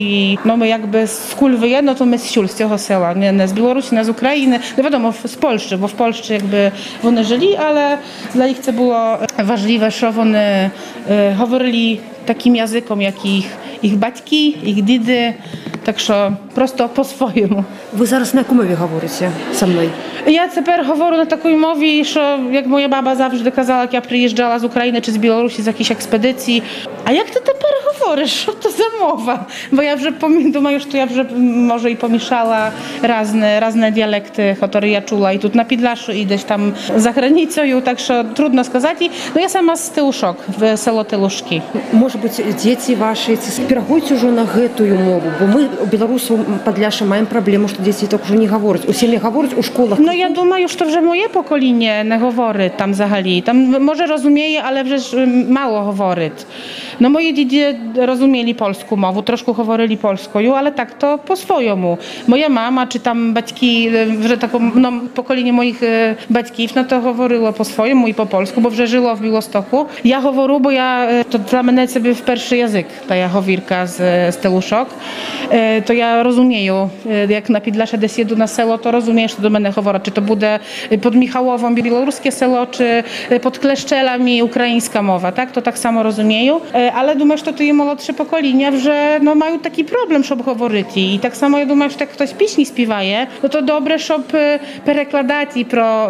I no my jakby z Kulwy, no to my z Siul, z tego sela, nie z Białorusi, nie z Ukrainy, no wiadomo z Polski, bo w Polsce jakby one żyli, ale dla nich to było ważliwe, że one mówili takim językiem jak ich батьки, ich didy, tak że prosto po swojemu. Ви зараз на яку мові говорите со мною? Ja teraz mówię na takiej mowie, że jak moja baba zawsze kazała, jak ja przyjeżdżała z Ukrainy czy z Białorusi z jakiejś ekspedycji, a jak ty teraz mówisz, co to za mowa? Bo ja już думаю, że ja już może i pomieszała razne dialekty, które ja czuła i tu na Підляшшю i gdzieś tam za granicą, tak że trudno сказать. No ja sama z Tyłuszок, w selo Tyłuszki. Може бути, діти ваші спірагують уже на гэтую мову, бо ми у Білорусі Підляшші маємо проблему, що діти так вже не говорять. У сім'ї говорять, у школах. No ja думаю, że moje pokolenie nie mówi tam zagali. Tam może rozumieje, ale przecież mało mówi. No moi dzidzie rozumieli polską mowę, troszkę mówili polską, ale tak to po swojemu. Moja mama czy tam батьки, że tak no pokolenie moich батьків, no to mówiło po swojemu i po polsku, bo że żyło w Białymstoku. Ja mówię, bo ja to dla mnie sobie w pierwszy język, ta ja chowirka z Tyłuszok, to ja rozumieję, jak na Підляшші dесь jedu na selo, to rozumiem, że do mnie mówią, czy to będzie pod Michałową białoruskie selo, czy pod Kleszczelami ukraińska mowa, tak? To tak samo rozumieją, ale думаю, że to jest młodsze pokolenia, że no mają taki problem, żeby mówić. I tak samo ja думаю, że jak ktoś pieśni śpiewaje, no to dobre, żeby перекладати i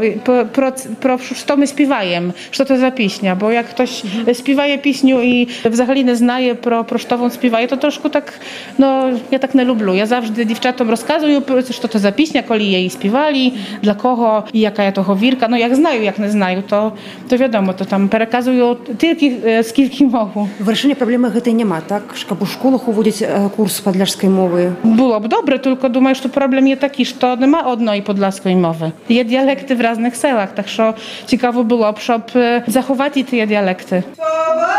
pro co my śpiewajemy, co to za pieśnia, bo jak ktoś śpiewaje pieśnię i w zagali nie znaje pro co śpiewaje, to troszkę tak, no ja tak nie lubię. Ja zawsze dziewczatom rozkazuję, co to za pieśnia, koli jej śpiewali, dla kogo i jaka ja to chowirka. No jak znają, jak nie znają, to wiadomo, to tam переказуją tylko z kilku mowy. Вирішення проблеми гэтай няма, так? Щоб у школах уводять курс підляшської мови. Byłoby dobre, tylko думаю, że problem jest taki, że nie ma одної podlaskiej mowy. Jest dialekty w różnych selach, tak że ciekawe było, żeby zachować te dialekty.